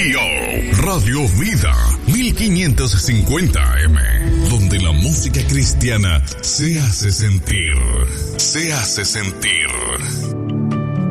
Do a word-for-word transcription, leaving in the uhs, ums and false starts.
Radio, Radio Vida mil quinientos cincuenta A M, donde la música cristiana se hace sentir, se hace sentir.